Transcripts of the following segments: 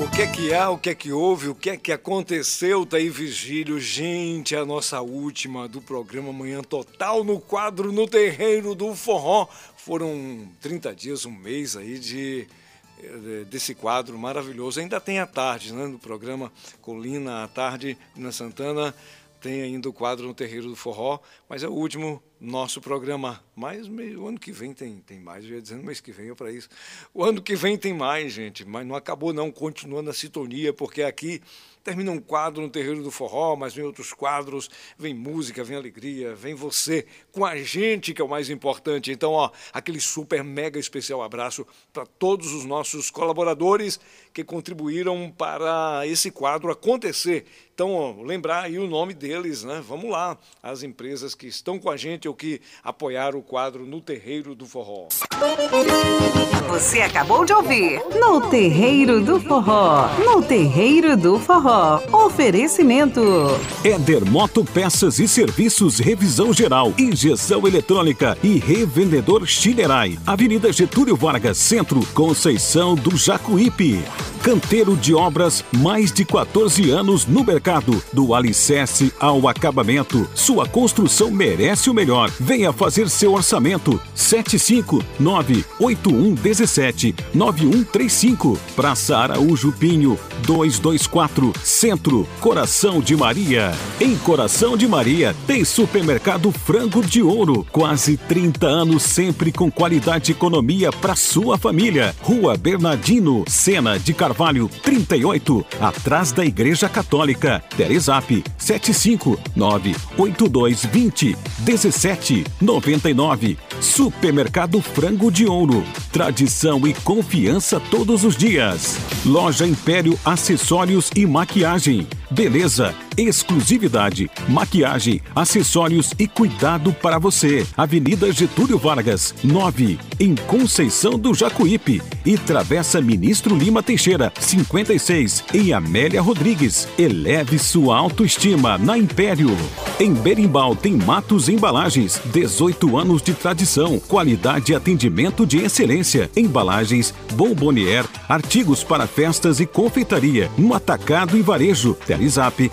O que é que há, o que é que houve, o que é que aconteceu, Thaí Virgílio? Gente, a nossa última do programa Manhã Total no quadro No Terreiro do Forró. Foram 30 dias, um mês aí desse quadro maravilhoso. Ainda tem a tarde, né, no programa Colina à Tarde, na Santana. Tem ainda o quadro No Terreiro do Forró, mas é o último nosso programa. Mas o ano que vem tem mais, eu ia dizendo mês que vem é para isso. O ano que vem tem mais, gente, mas não acabou não, continuando a sintonia, porque aqui termina um quadro No Terreiro do Forró, mas vem outros quadros, vem música, vem alegria, vem você com a gente, que é o mais importante. Então, ó, aquele super mega especial abraço para todos os nossos colaboradores que contribuíram para esse quadro acontecer. Então, ó, lembrar aí o nome deles, né? Vamos lá, as empresas que estão com a gente ou que apoiaram o quadro No Terreiro do Forró. Você acabou de ouvir No Terreiro do Forró. No Terreiro do Forró. Oferecimento Éder Moto Peças e Serviços, revisão geral, injeção eletrônica e revendedor Chinerai. Avenida Getúlio Vargas, Centro, Conceição do Jacuípe. Canteiro de Obras, mais de 14 anos no mercado. Do alicerce ao acabamento, sua construção merece o melhor. Venha fazer seu orçamento. 759-8117-9135. Praça Araújo Pinho, 224, Centro, Coração de Maria. Em Coração de Maria, tem Supermercado Frango de Ouro. Quase 30 anos, sempre com qualidade e economia para sua família. Rua Bernardino, Sena de Carvalho 38, atrás da Igreja Católica. Telezap 759-8220-1799. Supermercado Frango de Ouro. Tradição e confiança todos os dias. Loja Império Acessórios e Maquiagem. Beleza, exclusividade, maquiagem, acessórios e cuidado para você. Avenida Getúlio Vargas, 9, em Conceição do Jacuípe. E Travessa Ministro Lima Teixeira, 56, em Amélia Rodrigues. Eleve sua autoestima na Império. Em Berimbau tem Matos Embalagens, 18 anos de tradição, qualidade e atendimento de excelência. Embalagens, bombonier, artigos para festas e confeitaria, no atacado e varejo. Telezap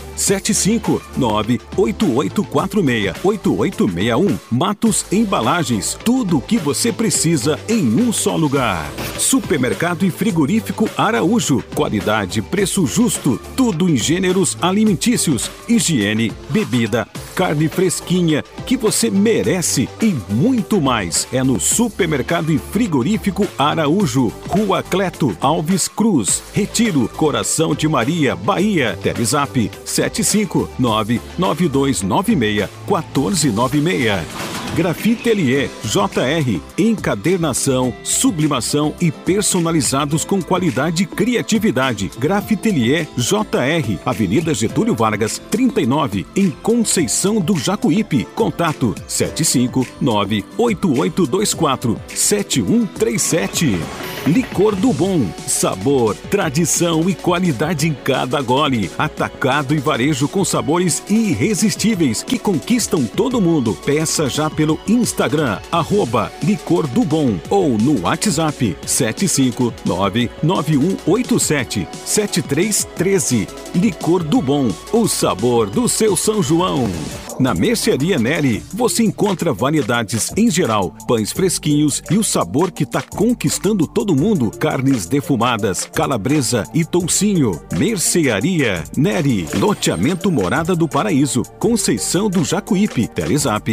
759-8846-8861. Matos Embalagens, tudo o que você precisa em um só lugar. Supermercado e Frigorífico Araújo, qualidade, preço justo, tudo em gêneros alimentícios, higiene, bebida, carne fresquinha que você merece e muito mais. É no Supermercado e Frigorífico Araújo, Rua Cleto Alves Cruz, Retiro, Coração de Maria, Bahia. Telezap 759-9296-1496. Grafitelier JR, encadernação, sublimação e personalizados com qualidade e criatividade. Grafitelier JR, Avenida Getúlio Vargas, 39, em Conceição do Jacuípe. Contato 759-8824-7137. Licor do Bom, sabor, tradição e qualidade em cada gole. Atacado e varejo com sabores irresistíveis que conquistam todo mundo. Peça já pelo Instagram, @Licor do Bom, ou no WhatsApp 759-9187-7313. Licor do Bom, o sabor do seu São João. Na Mercearia Neri, você encontra variedades em geral, pães fresquinhos e o sabor que tá conquistando todo mundo. Carnes defumadas, calabresa e toucinho. Mercearia Neri, loteamento Morada do Paraíso, Conceição do Jacuípe. Telezap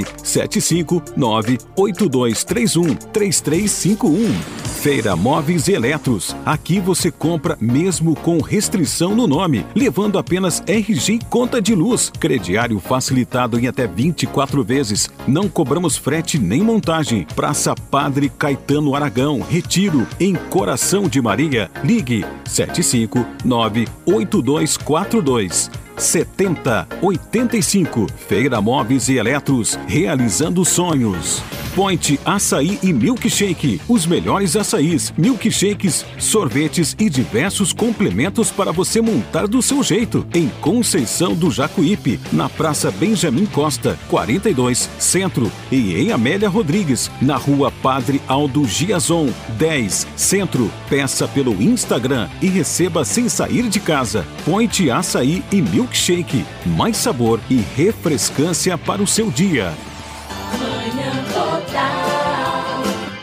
759-8231-3351. Feira Móveis e Eletros. Aqui você compra mesmo com restrição no nome, levando apenas RG e conta de luz. Crediário facilitado em até 24 vezes. Não cobramos frete nem montagem. Praça Padre Caetano Aragão, Retiro, em Coração de Maria. Ligue 759-8242 7085. Feira Móveis e Eletros, realizando sonhos. Point Açaí e Milkshake. Os melhores açaís, milkshakes, sorvetes e diversos complementos para você montar do seu jeito. Em Conceição do Jacuípe, na Praça Benjamin Costa, 42, Centro. E em Amélia Rodrigues, na Rua Padre Aldo Giazon, 10, Centro. Peça pelo Instagram e receba sem sair de casa. Point Açaí e Milkshake. Mais sabor e refrescância para o seu dia. Manhã Total.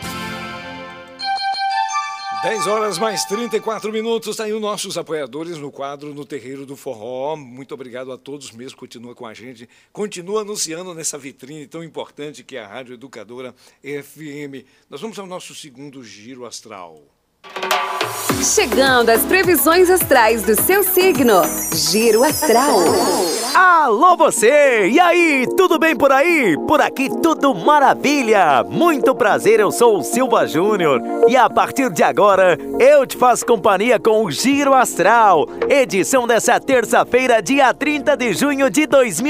10 horas mais 34 minutos, tá aí os nossos apoiadores no quadro No Terreiro do Forró. Muito obrigado a todos mesmo, continua com a gente, continua anunciando nessa vitrine tão importante que é a Rádio Educadora FM. Nós vamos ao nosso segundo giro astral. Chegando às previsões astrais do seu signo. Giro Astral. Alô você! E aí, tudo bem por aí? Por aqui tudo maravilha! Muito prazer, eu sou o Silva Júnior e a partir de agora eu te faço companhia com o Giro Astral, edição dessa terça-feira, dia 30 de junho de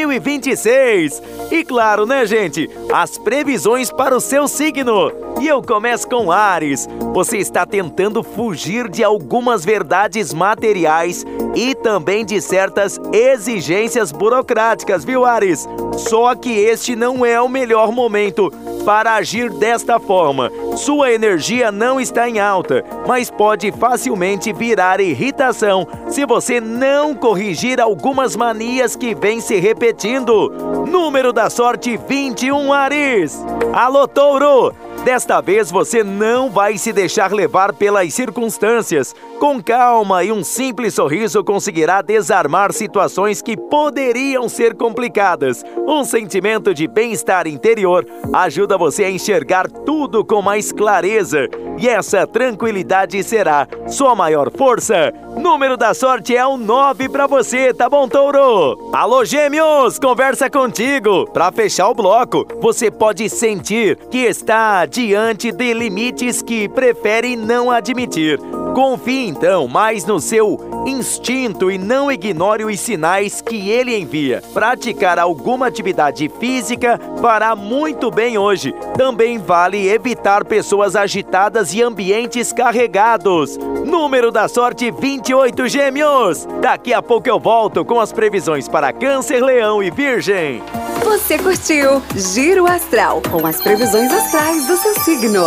2026. E claro, né gente, as previsões para o seu signo. E eu começo com Áries. Você está tentando fugir de algumas verdades materiais e também de certas exigências burocráticas, viu, Áries? Só que este não é o melhor momento para agir desta forma. Sua energia não está em alta, mas pode facilmente virar irritação se você não corrigir algumas manias que vêm se repetindo. Número da sorte 21, Áries. Alô, Touro! Desta vez você não vai se deixar levar pelas circunstâncias. Com calma e um simples sorriso conseguirá desarmar situações que poderiam ser complicadas. Um sentimento de bem-estar interior ajuda você a enxergar tudo com mais clareza. E essa tranquilidade será sua maior força. Número da sorte é o 9 para você, tá bom, Touro? Alô, Gêmeos, conversa contigo. Para fechar o bloco, você pode sentir que está diante de limites que prefere não admitir. Confie então mais no seu instinto e não ignore os sinais que ele envia. Praticar alguma atividade física fará muito bem hoje. Também vale evitar pessoas agitadas e ambientes carregados. Número da sorte 28, Gêmeos. Daqui a pouco eu volto com as previsões para Câncer, Leão e Virgem. Você curtiu Giro Astral, com as previsões astrais do seu signo.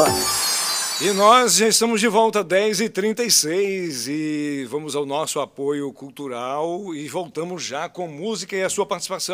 E nós já estamos de volta, 10h36, e vamos ao nosso apoio cultural e voltamos já com música e a sua participação.